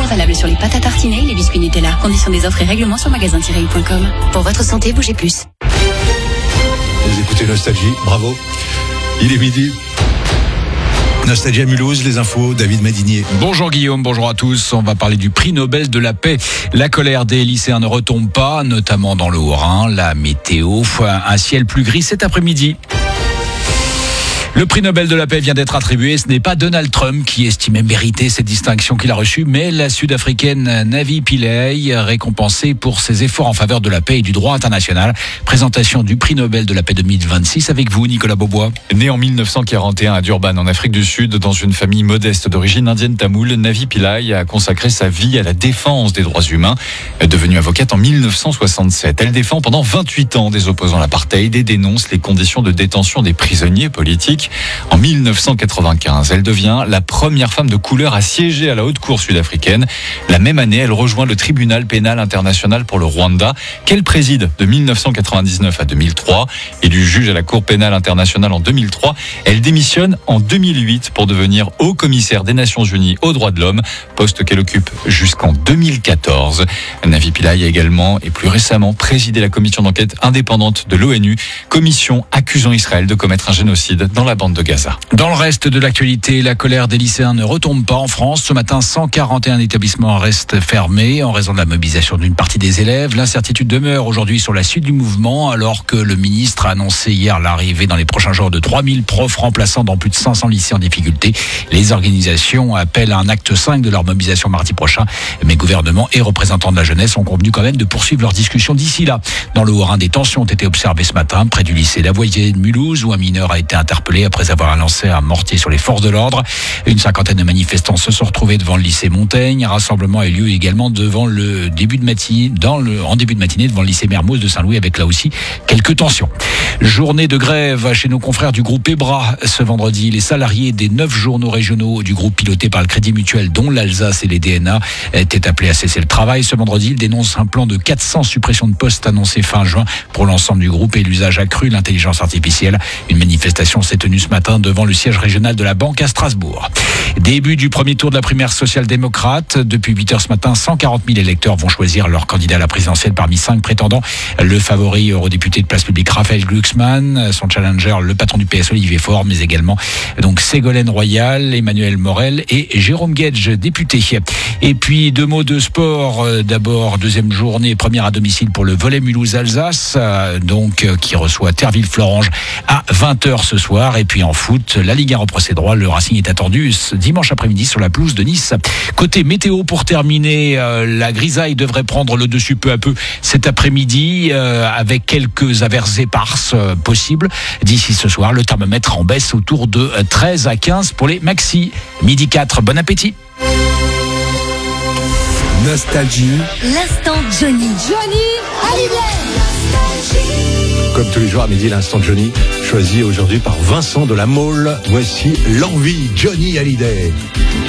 valable sur les pâtes à tartiner et les biscuits Nutella. Conditions des offres et règlements sur magasin-u.com. Pour votre santé, bougez plus. Vous écoutez Nostalgie, bravo. Il est midi. Nostalgie à Mulhouse, les infos, David Madinier. Bonjour Guillaume, bonjour à tous. On va parler du prix Nobel de la paix. La colère des lycéens ne retombe pas, notamment dans le Haut-Rhin. La météo, un ciel plus gris cet après-midi. Le prix Nobel de la paix vient d'être attribué. Ce n'est pas Donald Trump qui estimait mériter cette distinction qu'il a reçue, mais la Sud-Africaine Navi Pillay, récompensée pour ses efforts en faveur de la paix et du droit international. Présentation du prix Nobel de la paix 2026 avec vous, Nicolas Beaubois. Né en 1941 à Durban, en Afrique du Sud, dans une famille modeste d'origine indienne tamoule, Navi Pillay a consacré sa vie à la défense des droits humains. Devenue avocate en 1967, elle défend pendant 28 ans des opposants à l'apartheid et dénonce les conditions de détention des prisonniers politiques. En 1995, elle devient la première femme de couleur à siéger à la haute cour sud-africaine. La même année, elle rejoint le tribunal pénal international pour le Rwanda, qu'elle préside de 1999 à 2003. Élue juge à la cour pénale internationale en 2003, elle démissionne en 2008 pour devenir haut commissaire des Nations Unies aux droits de l'homme, poste qu'elle occupe jusqu'en 2014. Navi Pillay a également et plus récemment présidé la commission d'enquête indépendante de l'ONU, commission accusant Israël de commettre un génocide dans la bande de Gaza. Dans le reste de l'actualité, la colère des lycéens ne retombe pas en France. Ce matin, 141 établissements restent fermés en raison de la mobilisation d'une partie des élèves. L'incertitude demeure aujourd'hui sur la suite du mouvement, alors que le ministre a annoncé hier l'arrivée dans les prochains jours de 3000 profs remplaçants dans plus de 500 lycées en difficulté. Les organisations appellent à un acte 5 de leur mobilisation mardi prochain. Mais gouvernement et représentants de la jeunesse ont convenu quand même de poursuivre leurs discussions d'ici là. Dans le Haut-Rhin, des tensions ont été observées ce matin près du lycée Lavoisier de Mulhouse, où un mineur a été interpellé après avoir lancé un mortier sur les forces de l'ordre. Une cinquantaine de manifestants se sont retrouvés devant le lycée Montaigne. Un rassemblement a eu lieu également devant le début de matinée, en début de matinée devant le lycée Mermoz de Saint-Louis, avec là aussi quelques tensions. Journée de grève chez nos confrères du groupe EBRA ce vendredi. Les salariés des 9 journaux régionaux du groupe piloté par le Crédit Mutuel, dont l'Alsace et les DNA, étaient appelés à cesser le travail. Ce vendredi, ils dénoncent un plan de 400 suppressions de postes annoncé fin juin pour l'ensemble du groupe et l'usage accru de l'intelligence artificielle. Une manifestation s'est tenue ce matin devant le siège régional de la Banque à Strasbourg. Début du premier tour de la primaire social-démocrate. Depuis 8h ce matin, 140 000 électeurs vont choisir leur candidat à la présidentielle parmi 5 prétendants. Le favori eurodéputé de Place Publique, Raphaël Glucksmann, son challenger, le patron du PS, Olivier Faure, mais également donc Ségolène Royal, Emmanuel Morel et Jérôme Guedj, député. Et puis 2 mots de sport. D'abord, deuxième journée, première à domicile pour le volley Mulhouse-Alsace, qui reçoit Terville-Florange à 20h ce soir. Et puis en foot, la Ligue 1 reprend ses droits. Le Racing est attendu ce dimanche après-midi sur la pelouse de Nice. Côté météo, pour terminer, la grisaille devrait prendre le dessus peu à peu cet après-midi, avec quelques averses éparses possibles. D'ici ce soir, le thermomètre en baisse autour de 13 à 15 pour les maxi. Midi 4, bon appétit. Nostalgie. L'instant Johnny. Johnny Hallyday. Comme tous les jours à midi, l'instant Johnny, choisi aujourd'hui par Vincent de la Mole. Voici l'envie Johnny Hallyday.